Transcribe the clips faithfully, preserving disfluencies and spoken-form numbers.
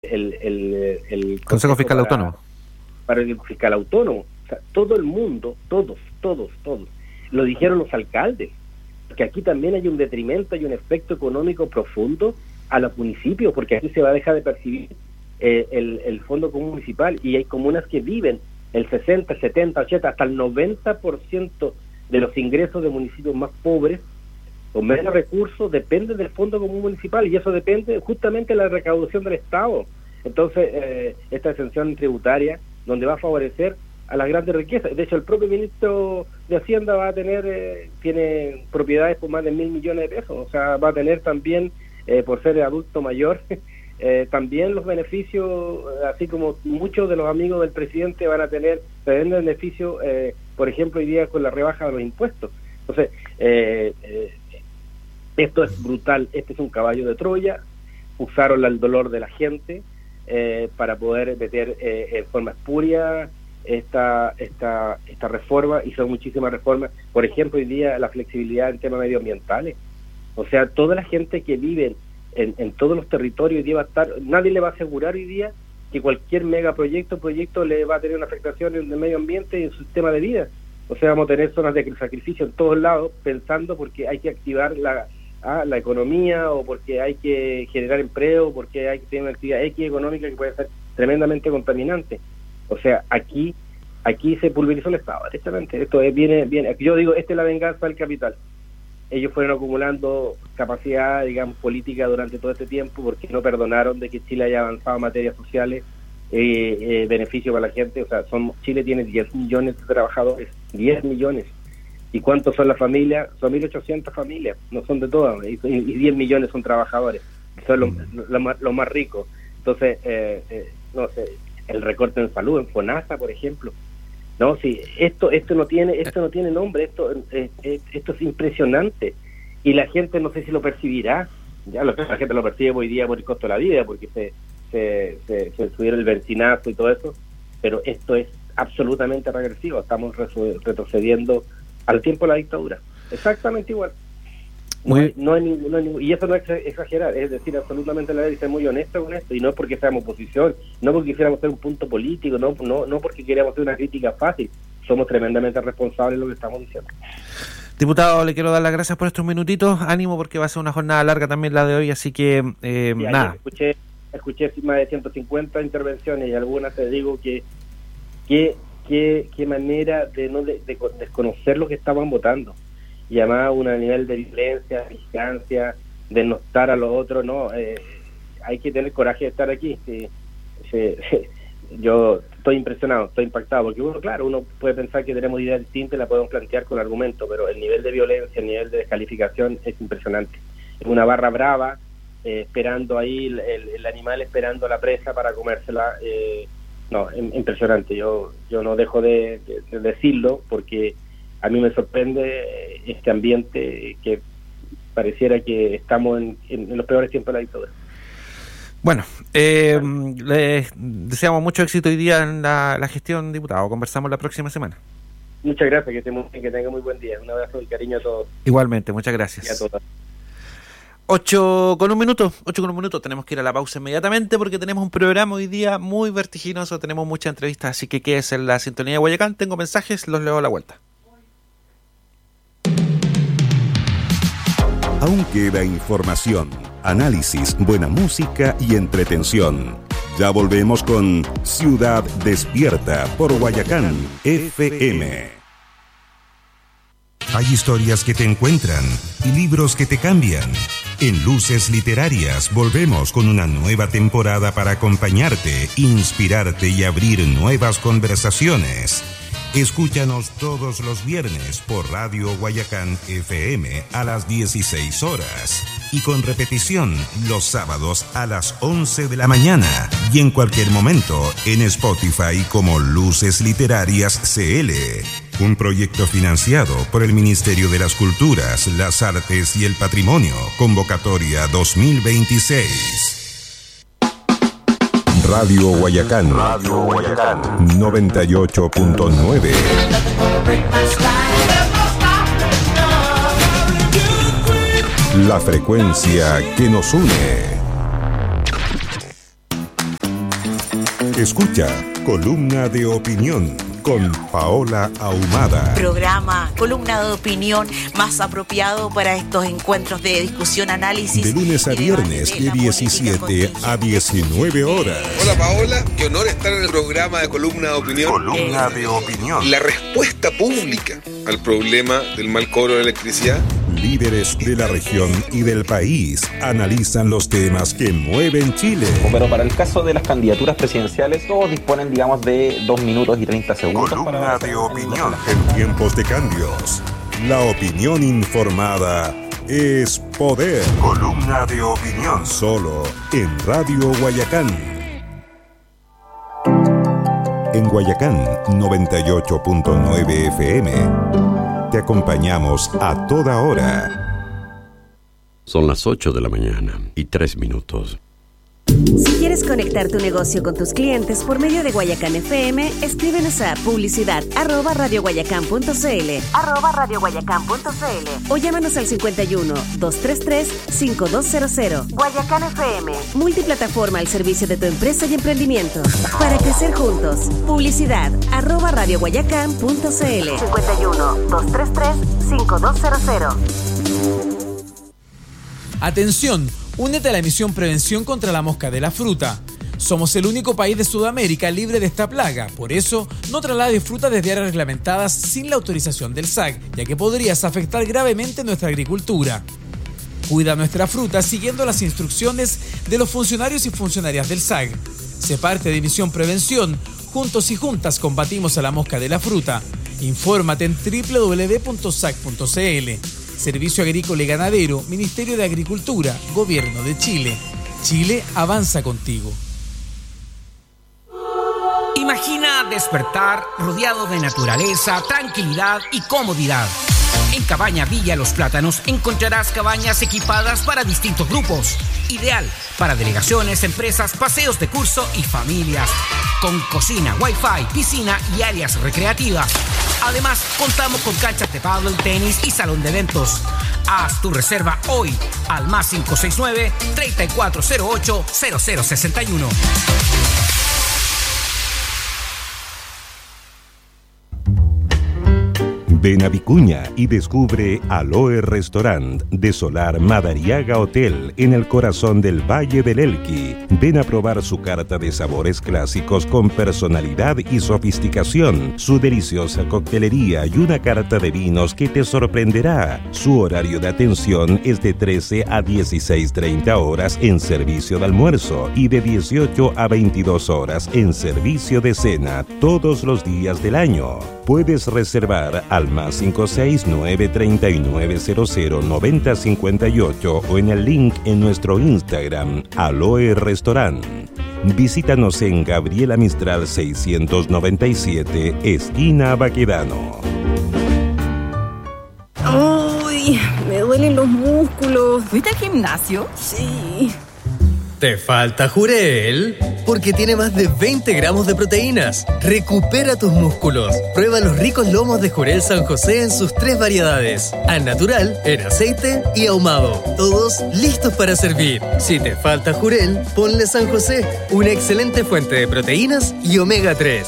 el, el, el Consejo, Consejo Fiscal para, Autónomo. Para el fiscal autónomo. O sea, todo el mundo, todos, todos, todos. Lo dijeron los alcaldes. Que aquí también hay un detrimento, hay un efecto económico profundo a los municipios, porque aquí se va a dejar de percibir eh, el, el fondo común municipal, y hay comunas que viven el sesenta, setenta, ochenta, hasta el noventa por ciento de los ingresos de municipios más pobres, con menos recursos, dependen del fondo común municipal, y eso depende justamente de la recaudación del Estado. Entonces, eh, esta exención tributaria, donde va a favorecer a las grandes riquezas. De hecho, el propio ministro de Hacienda va a tener, eh, tiene propiedades por más de mil millones de pesos, o sea, va a tener también, eh, por ser adulto mayor, eh, también los beneficios, así como muchos de los amigos del presidente van a tener, tener beneficios, eh, por ejemplo, hoy día con la rebaja de los impuestos. Entonces, eh, eh, esto es brutal, este es un caballo de Troya, usaron el dolor de la gente eh, para poder meter eh, en forma espuria esta esta esta reforma, y son muchísimas reformas. Por ejemplo, hoy día la flexibilidad en temas medioambientales, o sea, toda la gente que vive en, en todos los territorios hoy día va a estar, nadie le va a asegurar hoy día que cualquier megaproyecto proyecto le va a tener una afectación en el medio ambiente y en su sistema de vida. O sea, vamos a tener zonas de sacrificio en todos lados, pensando porque hay que activar la ah, la economía, o porque hay que generar empleo, porque hay que tener una actividad X económica que puede ser tremendamente contaminante. O sea, aquí aquí se pulverizó el Estado, directamente. Esto es, viene, viene, yo digo, esta es la venganza del capital. Ellos fueron acumulando capacidad, digamos, política durante todo este tiempo, porque no perdonaron de que Chile haya avanzado en materias sociales, eh, eh, beneficio para la gente. O sea, son Chile tiene diez millones de trabajadores, diez millones. ¿Y cuántos son las familias? Son mil ochocientas familias, no son de todas, y, y diez millones son trabajadores, son los lo, lo lo más ricos. Entonces, eh, eh, no sé, el recorte en salud, en FONASA, por ejemplo. No, sí, esto esto no tiene esto no tiene nombre, esto eh, eh, esto es impresionante, y la gente no sé si lo percibirá. Ya lo, la gente lo percibe hoy día por el costo de la vida, porque se se, se, se subieron el benzinazo y todo eso, pero esto es absolutamente regresivo. Estamos retrocediendo al tiempo de la dictadura, exactamente igual. No hay, no hay ningún, no hay ningún, y eso no es exagerar, es decir, absolutamente la ley, ser muy honesto con esto, y no es porque seamos oposición, no porque quisiéramos ser un punto político, no no no porque queríamos hacer una crítica fácil, somos tremendamente responsables de lo que estamos diciendo. Diputado, le quiero dar las gracias por estos minutitos, ánimo, porque va a ser una jornada larga también la de hoy, así que eh, sí, nada. Escuché, escuché más de ciento cincuenta intervenciones, y algunas te digo que que qué qué manera de no de, de desconocer lo que estaban votando. Llamada un nivel de violencia, vigilancia, de no estar a los otros, no, eh, hay que tener coraje de estar aquí. Sí, sí, sí. Yo estoy impresionado, estoy impactado, porque uno, claro, uno puede pensar que tenemos ideas distintas y la podemos plantear con argumentos, pero el nivel de violencia, el nivel de descalificación es impresionante. Es una barra brava, eh, esperando ahí, el, el, el animal esperando a la presa para comérsela. Eh, no, impresionante. Yo yo no dejo de, de, de decirlo, porque a mí me sorprende este ambiente que pareciera que estamos en, en, en los peores tiempos de la dictadura. Bueno, eh, les deseamos mucho éxito hoy día en la, la gestión, diputado. Conversamos la próxima semana. Muchas gracias, que, te, que tenga muy buen día. Un abrazo y cariño a todos. Igualmente, muchas gracias. Y a todas. Ocho con un minuto, ocho con un minuto, tenemos que ir a la pausa inmediatamente porque tenemos un programa hoy día muy vertiginoso, tenemos muchas entrevistas, así que quédese en la sintonía de Guayacán. Tengo mensajes, los leo a la vuelta. Aún queda información, análisis, buena música y entretención. Ya volvemos con Ciudad Despierta por Guayacán F M. Hay historias que te encuentran y libros que te cambian. En Luces Literarias volvemos con una nueva temporada para acompañarte, inspirarte y abrir nuevas conversaciones. Escúchanos todos los viernes por Radio Guayacán F M a las dieciséis horas y con repetición los sábados a las once de la mañana y en cualquier momento en Spotify como Luces Literarias C L. Un proyecto financiado por el Ministerio de las Culturas, las Artes y el Patrimonio. Convocatoria dos mil veintiséis. Radio Guayacán, Radio Guayacán, noventa y ocho punto nueve. La frecuencia que nos une. Escucha Columna de Opinión con Paola Ahumada. Programa Columna de Opinión más apropiado para estos encuentros de discusión, análisis. De lunes a viernes de diecisiete a diecinueve horas. Hola Paola, qué honor estar en el programa de Columna de Opinión. Columna de Opinión. La respuesta pública al problema del mal cobro de electricidad. Líderes de la región y del país analizan los temas que mueven Chile. Pero para el caso de las candidaturas presidenciales, todos disponen, digamos, de dos minutos y treinta segundos. Columna para de opinión. En tiempos de cambios, la opinión informada es poder. Columna de opinión. Solo en Radio Guayacán. En Guayacán noventa y ocho punto nueve F M. Te acompañamos a toda hora. Son las ocho de la mañana y tres minutos. Si quieres conectar tu negocio con tus clientes por medio de Guayacán F M, escríbenos a publicidad arroba radioguayacán.cl arroba radioguayacán.cl o llámanos al cincuenta y uno, doscientos treinta y tres, cincuenta y dos cero cero. Guayacán F M, multiplataforma al servicio de tu empresa y emprendimiento. Para crecer juntos, publicidad arroba radioguayacán.cl cincuenta y uno, doscientos treinta y tres, cincuenta y dos cero cero. Atención, únete a la misión Prevención contra la Mosca de la Fruta. Somos el único país de Sudamérica libre de esta plaga, por eso no traslades fruta desde áreas reglamentadas sin la autorización del S A C, ya que podrías afectar gravemente nuestra agricultura. Cuida nuestra fruta siguiendo las instrucciones de los funcionarios y funcionarias del S A C. Sé parte de Misión Prevención, juntos y juntas combatimos a la mosca de la fruta. Infórmate en doble u doble u doble u punto sac punto c l. Servicio Agrícola y Ganadero, Ministerio de Agricultura, Gobierno de Chile. Chile avanza contigo. Imagina despertar rodeado de naturaleza, tranquilidad y comodidad. En Cabaña Villa Los Plátanos encontrarás cabañas equipadas para distintos grupos. Ideal para delegaciones, empresas, paseos de curso y familias. Con cocina, wifi, piscina y áreas recreativas. Además, contamos con canchas de pádel, tenis y salón de eventos. Haz tu reserva hoy al más cinco seis nueve, tres cuatro cero ocho, cero cero seis uno. Ven a Vicuña y descubre Aloe Restaurant de Solar Madariaga Hotel en el corazón del Valle del Elqui. Ven a probar su carta de sabores clásicos con personalidad y sofisticación, su deliciosa coctelería y una carta de vinos que te sorprenderá. Su horario de atención es de trece a dieciséis treinta horas en servicio de almuerzo y de dieciocho a veintidós horas en servicio de cena todos los días del año. Puedes reservar al más cinco seis nueve, treinta y nueve cero cero, noventa cincuenta y ocho o en el link en nuestro Instagram, Aloe Restaurant. Visítanos en Gabriela Mistral seiscientos noventa y siete, esquina Baquedano. ¡Ay! Me duelen los músculos. ¿Fuiste al gimnasio? Sí. ¿Te falta Jurel? Porque tiene más de veinte gramos de proteínas. Recupera tus músculos. Prueba los ricos lomos de Jurel San José en sus tres variedades. Al natural, en aceite y ahumado. Todos listos para servir. Si te falta Jurel, ponle San José. Una excelente fuente de proteínas y omega tres.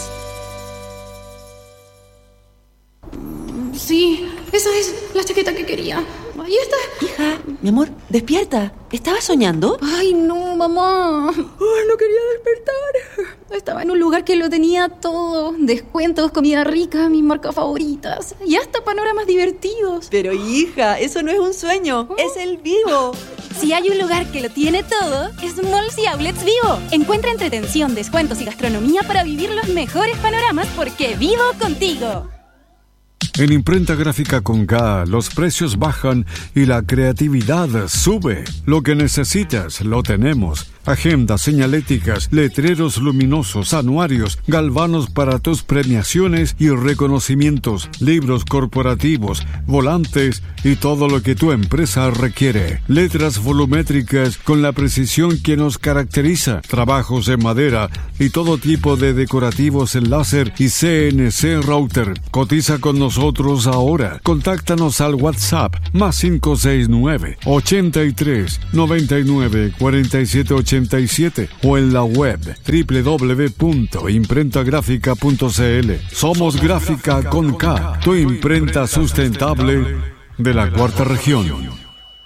Sí, esa es la chaqueta que quería. Ahí está. Hija, mi amor, despierta. ¿Estabas soñando? Ay, no, mamá. Ay, no quería despertar. Estaba en un lugar que lo tenía todo. Descuentos, comida rica, mis marcas favoritas. Y hasta panoramas divertidos. Pero hija, eso no es un sueño. ¿Oh? Es el Vivo. Si hay un lugar que lo tiene todo, es Malls y Outlets Vivo. Encuentra entretención, descuentos y gastronomía para vivir los mejores panoramas porque vivo contigo. En Imprenta Gráfica con K, los precios bajan y la creatividad sube. Lo que necesitas, lo tenemos. Agendas, señaléticas, letreros luminosos, anuarios, galvanos para tus premiaciones y reconocimientos, libros corporativos, volantes y todo lo que tu empresa requiere. Letras volumétricas con la precisión que nos caracteriza, trabajos en madera y todo tipo de decorativos en láser y C N C router. Cotiza con nosotros ahora. Contáctanos al WhatsApp más cinco seis nueve, ochenta y tres, noventa y nueve, cuarenta y siete ochenta ochenta y siete o en la web doble u doble u doble u punto imprenta gráfica punto c l. Somos Gráfica con K, tu imprenta sustentable de la cuarta región.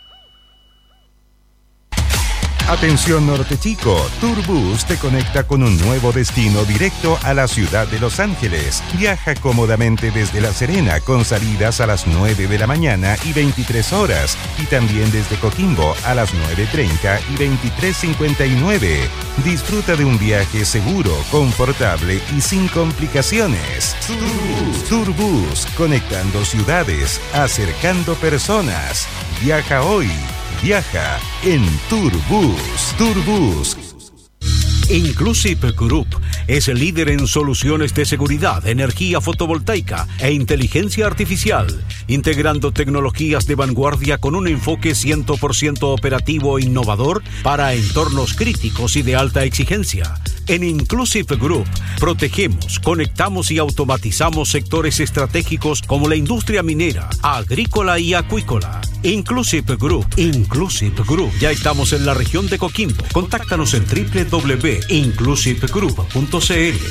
Atención Norte Chico, Tourbus te conecta con un nuevo destino directo a la ciudad de Los Ángeles. Viaja cómodamente desde La Serena con salidas a las nueve de la mañana y veintitrés horas y también desde Coquimbo a las nueve treinta y veintitrés cincuenta y nueve. Disfruta de un viaje seguro, confortable y sin complicaciones. Tourbus, Tourbus, conectando ciudades, acercando personas. Viaja hoy. Viaja en Tourbus. Tourbus. Inclusive Group es el líder en soluciones de seguridad, energía fotovoltaica e inteligencia artificial, integrando tecnologías de vanguardia con un enfoque cien por ciento operativo e innovador para entornos críticos y de alta exigencia. En Inclusive Group protegemos, conectamos y automatizamos sectores estratégicos como la industria minera, agrícola y acuícola. Inclusive Group, Inclusive Group. Ya estamos en la región de Coquimbo. Contáctanos en doble u doble u doble u punto inclusive group punto c l.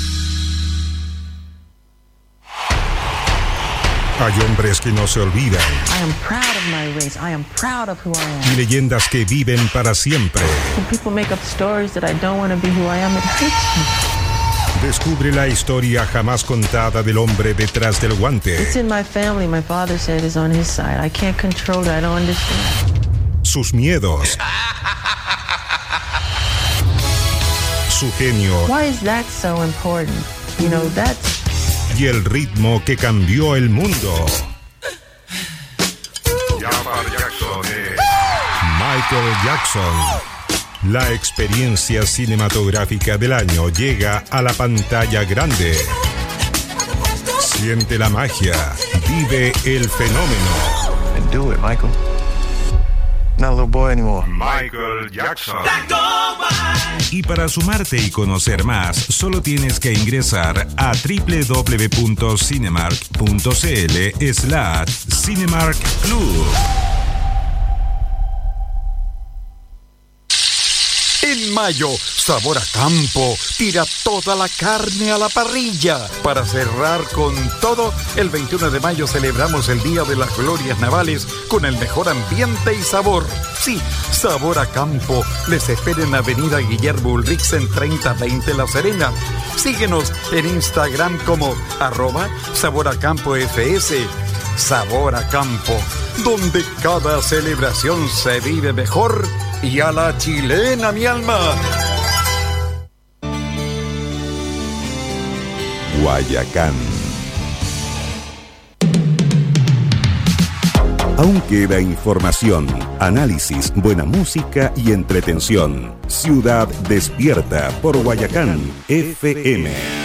Hay hombres que no se olvidan. I am proud of my race. I am proud of who I am. Y leyendas que viven para siempre. When people make up stories that I don't want to be who I am, it hurts me. Descubre la historia jamás contada del hombre detrás del guante. It's in my family. My father said it's on his side. I can't control it. I don't understand. Sus miedos. Su genio. Why is that so important? You know, that's... Y el ritmo que cambió el mundo. Jackson es Michael Jackson. La experiencia cinematográfica del año llega a la pantalla grande. Siente la magia, vive el fenómeno. And do it, Michael. Not a little boy anymore. Michael Jackson. Y para sumarte y conocer más, solo tienes que ingresar a doble u doble u doble u punto cinemark punto c l slash Cinemark Club. En mayo, Sabor a Campo tira toda la carne a la parrilla. Para cerrar con todo, el veintiuno de mayo celebramos el Día de las Glorias Navales con el mejor ambiente y sabor. Sí, Sabor a Campo les espera en Avenida Guillermo Ulrichsen treinta veinte La Serena. Síguenos en Instagram como arroba Sabor a Campo F S. Sabor a Campo, donde cada celebración se vive mejor y a la chilena, mi alma. Guayacán. Aún queda información, análisis, buena música y entretención. Ciudad despierta por Guayacán F M.